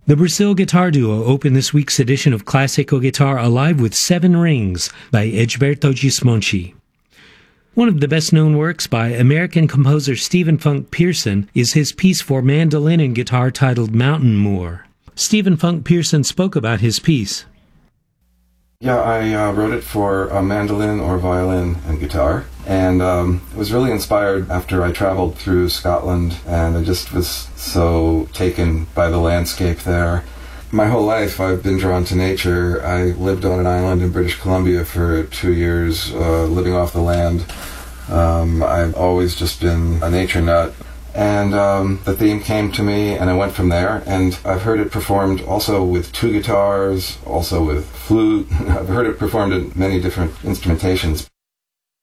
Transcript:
The Brazil Guitar Duo opened this week's edition of Classical Guitar Alive with Seven Rings by Egberto Gismonti. One of the best-known works by American composer Stephen Funk Pearson is his piece for mandolin and guitar titled Mountain Moor. Stephen Funk Pearson spoke about his piece. Yeah, I wrote it for a mandolin or violin and guitar, and it was really inspired after I traveled through Scotland, and I just was so taken by the landscape there. My whole life I've been drawn to nature. I lived on an island in British Columbia for 2 years, living off the land. I've always just been a nature nut. And the theme came to me, and I went from there. And I've heard it performed also with two guitars, also with flute. I've heard it performed in many different instrumentations.